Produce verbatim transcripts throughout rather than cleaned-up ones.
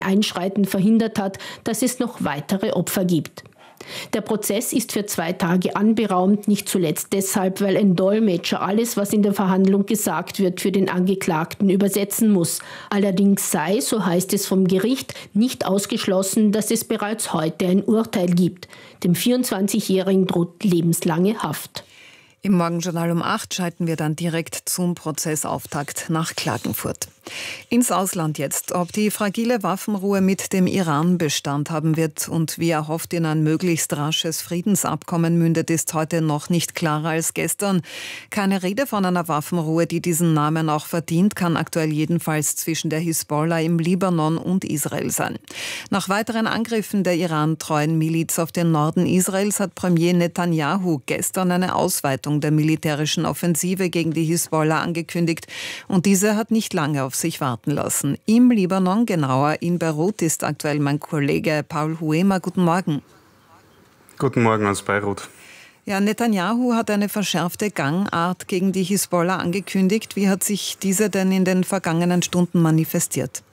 Einschreiten verhindert hat, dass es noch weitere Opfer gibt. Der Prozess ist für zwei Tage anberaumt, nicht zuletzt deshalb, weil ein Dolmetscher alles, was in der Verhandlung gesagt wird, für den Angeklagten übersetzen muss. Allerdings sei, so heißt es vom Gericht, nicht ausgeschlossen, dass es bereits heute ein Urteil gibt. Dem vierundzwanzigjährigen droht lebenslange Haft. Im Morgenjournal um acht schalten wir dann direkt zum Prozessauftakt nach Klagenfurt. Ins Ausland jetzt. Ob die fragile Waffenruhe mit dem Iran Bestand haben wird und wie erhofft in ein möglichst rasches Friedensabkommen mündet, ist heute noch nicht klarer als gestern. Keine Rede von einer Waffenruhe, die diesen Namen auch verdient, kann aktuell jedenfalls zwischen der Hisbollah im Libanon und Israel sein. Nach weiteren Angriffen der Iran-treuen Miliz auf den Norden Israels hat Premier Netanyahu gestern eine Ausweitung der militärischen Offensive gegen die Hisbollah angekündigt. Und diese hat nicht lange auf sich warten lassen. Im Libanon, genauer in Beirut, ist aktuell mein Kollege Paul Huemer. Guten Morgen. Guten Morgen aus Beirut. Ja, Netanyahu hat eine verschärfte Gangart gegen die Hisbollah angekündigt. Wie hat sich diese denn in den vergangenen Stunden manifestiert?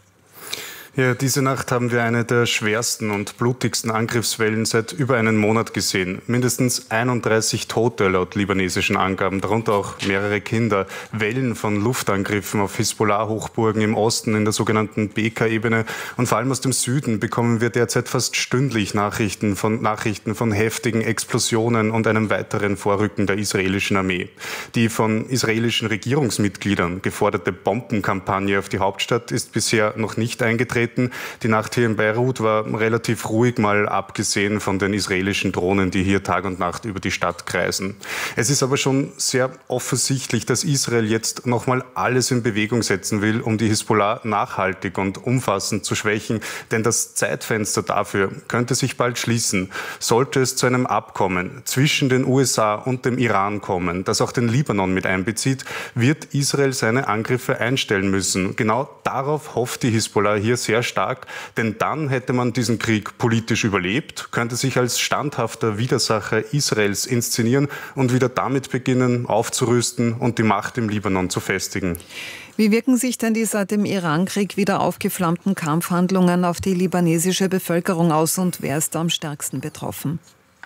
Ja, diese Nacht haben wir eine der schwersten und blutigsten Angriffswellen seit über einem Monat gesehen. Mindestens einunddreißig Tote laut libanesischen Angaben, darunter auch mehrere Kinder. Wellen von Luftangriffen auf Hisbollah-Hochburgen im Osten in der sogenannten Bekaa-Ebene. Und vor allem aus dem Süden bekommen wir derzeit fast stündlich Nachrichten von, Nachrichten von heftigen Explosionen und einem weiteren Vorrücken der israelischen Armee. Die von israelischen Regierungsmitgliedern geforderte Bombenkampagne auf die Hauptstadt ist bisher noch nicht eingetreten. Die Nacht hier in Beirut war relativ ruhig, mal abgesehen von den israelischen Drohnen, die hier Tag und Nacht über die Stadt kreisen. Es ist aber schon sehr offensichtlich, dass Israel jetzt nochmal alles in Bewegung setzen will, um die Hisbollah nachhaltig und umfassend zu schwächen. Denn das Zeitfenster dafür könnte sich bald schließen. Sollte es zu einem Abkommen zwischen den U S A und dem Iran kommen, das auch den Libanon mit einbezieht, wird Israel seine Angriffe einstellen müssen. Genau darauf hofft die Hisbollah hier sehr stark, denn dann hätte man diesen Krieg politisch überlebt, könnte sich als standhafter Widersacher Israels inszenieren und wieder damit beginnen, aufzurüsten und die Macht im Libanon zu festigen. Wie wirken sich denn die seit dem Irankrieg wieder aufgeflammten Kampfhandlungen auf die libanesische Bevölkerung aus und wer ist da am stärksten betroffen?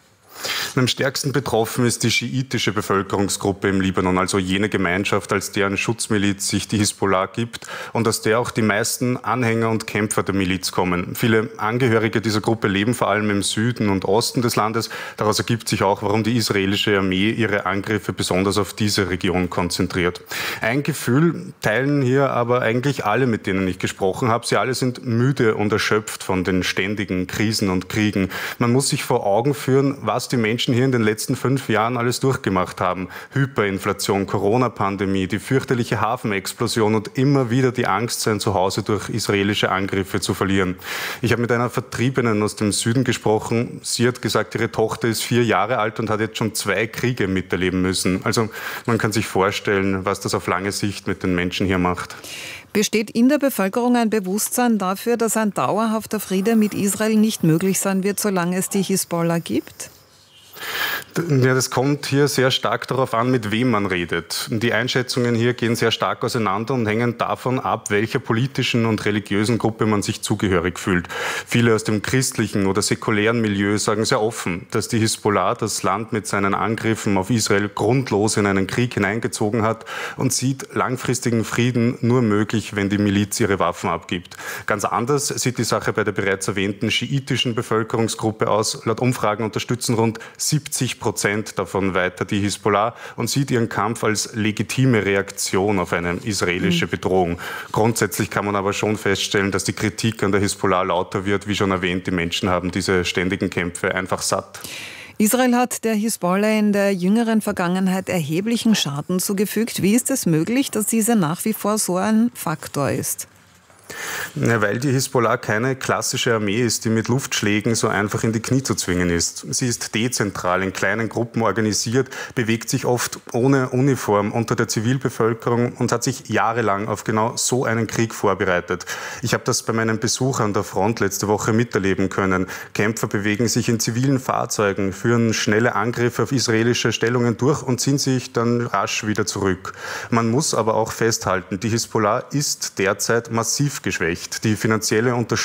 Am stärksten betroffen ist die schiitische Bevölkerungsgruppe im Libanon, also jene Gemeinschaft, als deren Schutzmiliz sich die Hisbollah gibt und aus der auch die meisten Anhänger und Kämpfer der Miliz kommen. Viele Angehörige dieser Gruppe leben vor allem im Süden und Osten des Landes. Daraus ergibt sich auch, warum die israelische Armee ihre Angriffe besonders auf diese Region konzentriert. Ein Gefühl teilen hier aber eigentlich alle, mit denen ich gesprochen habe. Sie alle sind müde und erschöpft von den ständigen Krisen und Kriegen. Man muss sich vor Augen führen, was die Menschen hier in den letzten fünf Jahren alles durchgemacht haben. Hyperinflation, Corona-Pandemie, die fürchterliche Hafenexplosion und immer wieder die Angst, sein Zuhause durch israelische Angriffe zu verlieren. Ich habe mit einer Vertriebenen aus dem Süden gesprochen. Sie hat gesagt, ihre Tochter ist vier Jahre alt und hat jetzt schon zwei Kriege miterleben müssen. Also man kann sich vorstellen, was das auf lange Sicht mit den Menschen hier macht. Besteht in der Bevölkerung ein Bewusstsein dafür, dass ein dauerhafter Friede mit Israel nicht möglich sein wird, solange es die Hisbollah gibt? Ja, das kommt hier sehr stark darauf an, mit wem man redet. Die Einschätzungen hier gehen sehr stark auseinander und hängen davon ab, welcher politischen und religiösen Gruppe man sich zugehörig fühlt. Viele aus dem christlichen oder säkulären Milieu sagen sehr offen, dass die Hisbollah das Land mit seinen Angriffen auf Israel grundlos in einen Krieg hineingezogen hat und sieht langfristigen Frieden nur möglich, wenn die Miliz ihre Waffen abgibt. Ganz anders sieht die Sache bei der bereits erwähnten schiitischen Bevölkerungsgruppe aus. Laut Umfragen unterstützen rund siebzig Prozent davon weiter die Hisbollah und sieht ihren Kampf als legitime Reaktion auf eine israelische Bedrohung. Grundsätzlich kann man aber schon feststellen, dass die Kritik an der Hisbollah lauter wird. Wie schon erwähnt, die Menschen haben diese ständigen Kämpfe einfach satt. Israel hat der Hisbollah in der jüngeren Vergangenheit erheblichen Schaden zugefügt. Wie ist es möglich, dass diese nach wie vor so ein Faktor ist? Ja, weil die Hisbollah keine klassische Armee ist, die mit Luftschlägen so einfach in die Knie zu zwingen ist. Sie ist dezentral, in kleinen Gruppen organisiert, bewegt sich oft ohne Uniform unter der Zivilbevölkerung und hat sich jahrelang auf genau so einen Krieg vorbereitet. Ich habe das bei meinem Besuch an der Front letzte Woche miterleben können. Kämpfer bewegen sich in zivilen Fahrzeugen, führen schnelle Angriffe auf israelische Stellungen durch und ziehen sich dann rasch wieder zurück. Man muss aber auch festhalten, die Hisbollah ist derzeit massiv geschwächt. Die finanzielle Unterstützung